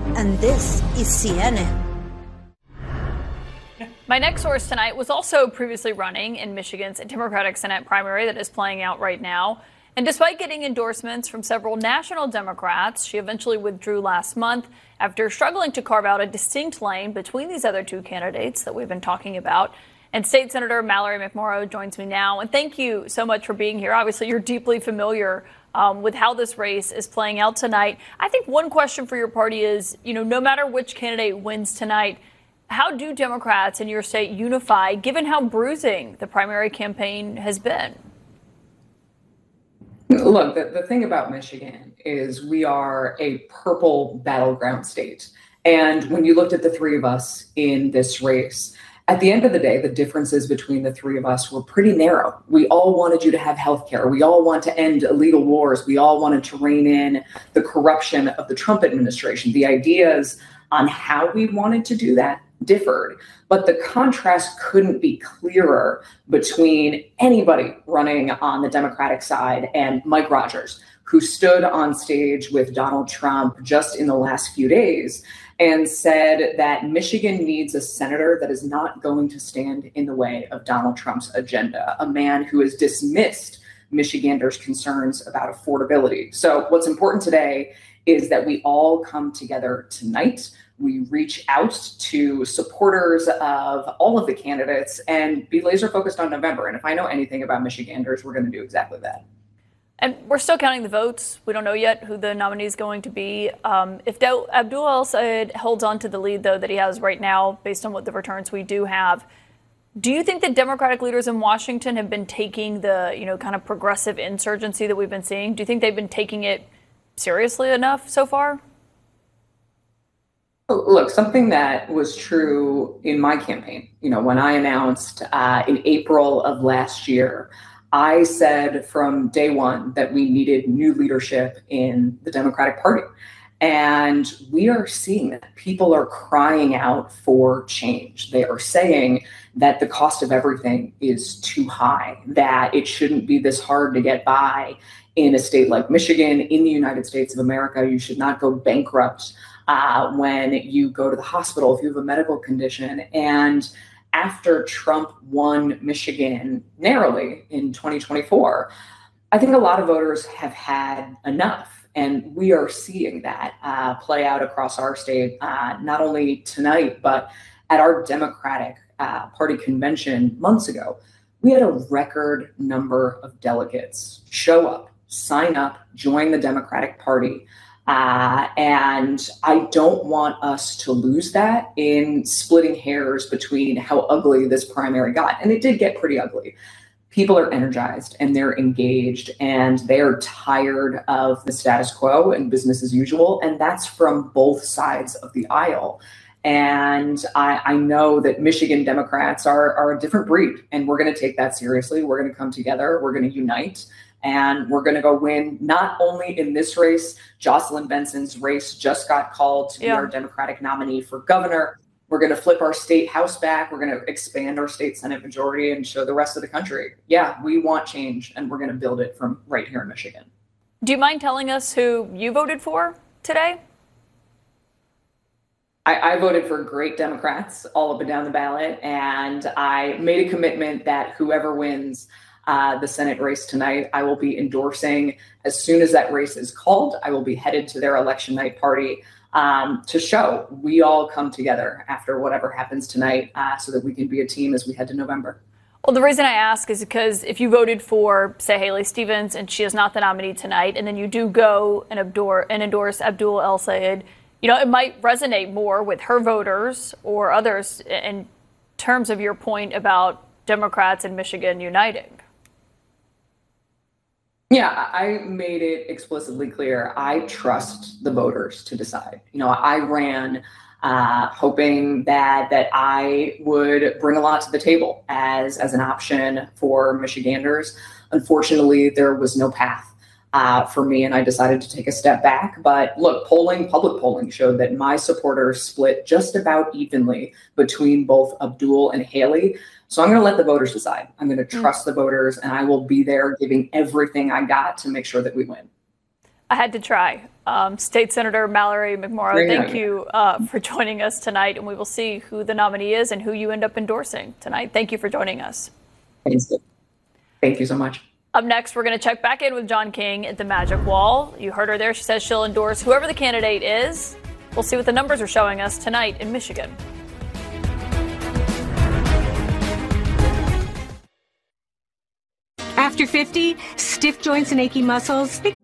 and this is CNN. My next source tonight was also previously running in Michigan's Democratic Senate primary that is playing out right now. And despite getting endorsements from several national Democrats, she eventually withdrew last month after struggling to carve out a distinct lane between these other two candidates that we've been talking about. And State Senator Mallory McMorrow joins me now. And thank you so much for being here. Obviously, you're deeply familiar with how this race is playing out tonight. I think one question for your party is, no matter which candidate wins tonight, how do Democrats in your state unify, given how bruising the primary campaign has been? Look, the thing about Michigan is we are a purple battleground state. And when you looked at the three of us in this race, at the end of the day, the differences between the three of us were pretty narrow. We all wanted you to have health care. We all want to end illegal wars. We all wanted to rein in the corruption of the Trump administration. The ideas on how we wanted to do that differed, but the contrast couldn't be clearer between anybody running on the Democratic side and Mike Rogers, who stood on stage with Donald Trump just in the last few days and said that Michigan needs a senator that is not going to stand in the way of Donald Trump's agenda, a man who has dismissed Michiganders' concerns about affordability. So what's important today is that we all come together tonight. We reach out to supporters of all of the candidates and be laser focused on November. And if I know anything about Michiganders, we're going to do exactly that. And we're still counting the votes. We don't know yet who the nominee is going to be. If Abdul El-Sayed holds on to the lead, though, that he has right now, based on what the returns we do have, do you think that Democratic leaders in Washington have been taking the, kind of progressive insurgency that we've been seeing? Do you think they've been taking it seriously enough so far? Look, something that was true in my campaign, when I announced in April of last year, I said from day one that we needed new leadership in the Democratic Party. And we are seeing that people are crying out for change. They are saying that the cost of everything is too high, that it shouldn't be this hard to get by in a state like Michigan, in the United States of America. You should not go bankrupt when you go to the hospital if you have a medical condition. And after Trump won Michigan narrowly in 2024, I think a lot of voters have had enough. And we are seeing that play out across our state, not only tonight, but at our Democratic Party convention months ago. We had a record number of delegates show up, sign up, join the Democratic Party. And I don't want us to lose that in splitting hairs between how ugly this primary got. And it did get pretty ugly. People are energized and they're engaged and they're tired of the status quo and business as usual. And that's from both sides of the aisle. And I know that Michigan Democrats are a different breed, and we're going to take that seriously. We're going to come together. We're going to unite. And we're going to go win not only in this race. Jocelyn Benson's race just got called to be our Democratic nominee for governor. We're going to flip our state house back. We're going to expand our state Senate majority and show the rest of the country, we want change, and we're going to build it from right here in Michigan. Do you mind telling us who you voted for today? I voted for great Democrats all up and down the ballot, and I made a commitment that whoever wins the Senate race tonight, I will be endorsing as soon as that race is called. I will be headed to their election night party to show we all come together after whatever happens tonight so that we can be a team as we head to November. Well, the reason I ask is because if you voted for, say, Haley Stevens and she is not the nominee tonight, and then you do go and endorse Abdul El-Sayed, it might resonate more with her voters or others in terms of your point about Democrats in Michigan uniting. Yeah, I made it explicitly clear. I trust the voters to decide. I ran hoping that I would bring a lot to the table as an option for Michiganders. Unfortunately, there was no path for me, and I decided to take a step back. But look, public polling showed that my supporters split just about evenly between both Abdul and Haley. So I'm going to let the voters decide. I'm going to trust the voters, and I will be there giving everything I got to make sure that we win. I had to try. State Senator Mallory McMorrow, Great thank you for joining us tonight, and we will see who the nominee is and who you end up endorsing tonight. Thank you for joining us. Thank you so much. Up next, we're going to check back in with John King at the Magic Wall. You heard her there. She says she'll endorse whoever the candidate is. We'll see what the numbers are showing us tonight in Michigan. After 50, stiff joints and achy muscles, they